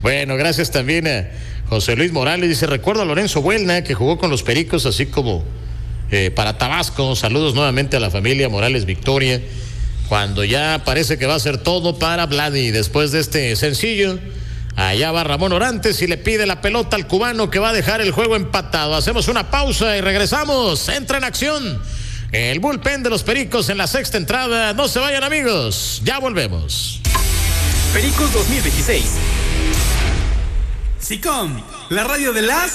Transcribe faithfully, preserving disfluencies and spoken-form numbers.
Bueno, gracias también a José Luis Morales. Dice, recuerdo a Lorenzo Buelna, que jugó con los Pericos, así como eh, para Tabasco. Saludos nuevamente a la familia Morales Victoria. Cuando ya parece que va a ser todo para Vladi. Después de este sencillo, allá va Ramón Orantes y le pide la pelota al cubano, que va a dejar el juego empatado. Hacemos una pausa y regresamos. Entra en acción el bullpen de los Pericos en la sexta entrada. No se vayan, amigos, ya volvemos. Pericos dos mil veintiséis. SICOM, la radio de las